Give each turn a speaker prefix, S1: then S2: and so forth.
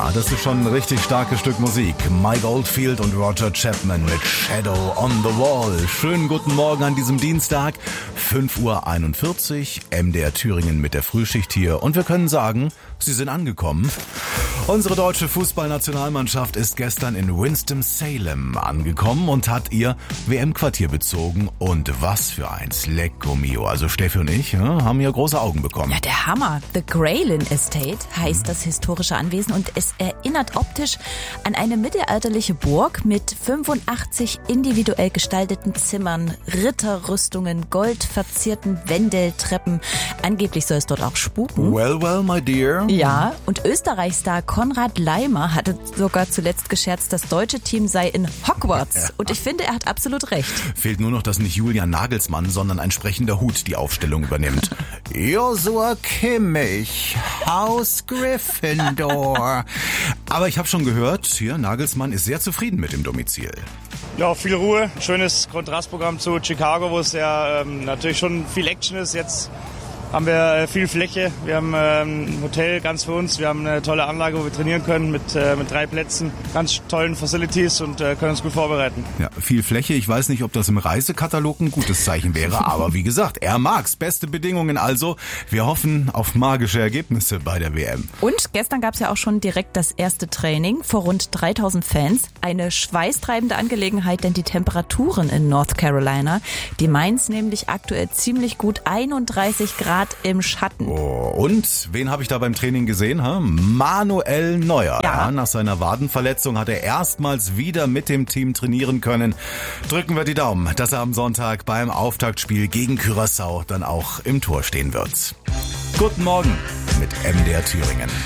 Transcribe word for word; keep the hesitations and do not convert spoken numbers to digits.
S1: Ja, das ist schon ein richtig starkes Stück Musik. Mike Oldfield und Roger Chapman mit Shadow on the Wall. Schönen guten Morgen an diesem Dienstag, fünf Uhr einundvierzig, M D R Thüringen mit der Frühschicht hier. Und wir können sagen, Sie sind angekommen. Unsere deutsche Fußballnationalmannschaft ist gestern in Winston-Salem angekommen und hat ihr W M-Quartier bezogen. Und was für eins, Lecco Mio. Also Steffi und ich ja, haben hier große Augen bekommen.
S2: Ja, der Hammer. The Graylin Estate heißt mhm. das historische Anwesen und es erinnert optisch an eine mittelalterliche Burg mit fünfundachtzig individuell gestalteten Zimmern, Ritterrüstungen, goldverzierten Wendeltreppen. Angeblich soll es dort auch spuken.
S1: Well, well, my dear.
S2: Ja, und Österreichstar Konrad Leimer hatte sogar zuletzt gescherzt, das deutsche Team sei in Hogwarts. Ja. Und ich finde, er hat absolut recht.
S1: Fehlt nur noch, dass nicht Julian Nagelsmann, sondern ein sprechender Hut die Aufstellung übernimmt. Joshua Kimmich, Haus Gryffindor. Aber ich habe schon gehört, hier, Nagelsmann ist sehr zufrieden mit dem Domizil.
S3: Ja, viel Ruhe, schönes Kontrastprogramm zu Chicago, wo es ja ähm, natürlich schon viel Action ist. Jetzt haben wir viel Fläche, wir haben ein Hotel ganz für uns, wir haben eine tolle Anlage, wo wir trainieren können mit, mit drei Plätzen, ganz tollen Facilities und können uns gut vorbereiten.
S1: Ja, viel Fläche, ich weiß nicht, ob das im Reisekatalog ein gutes Zeichen wäre, aber wie gesagt, er mag's, beste Bedingungen also. Wir hoffen auf magische Ergebnisse bei der W M.
S2: Und gestern gab's ja auch schon direkt das erste Training vor rund dreitausend Fans. Eine schweißtreibende Angelegenheit, denn die Temperaturen in North Carolina, die meinen's nämlich aktuell ziemlich gut, einunddreißig Grad im Schatten.
S1: Oh, und wen habe ich da beim Training gesehen? Ha? Manuel Neuer.
S2: Ja.
S1: Ja, nach seiner Wadenverletzung hat er erstmals wieder mit dem Team trainieren können. Drücken wir die Daumen, dass er am Sonntag beim Auftaktspiel gegen Curaçao dann auch im Tor stehen wird. Guten Morgen mit M D R Thüringen.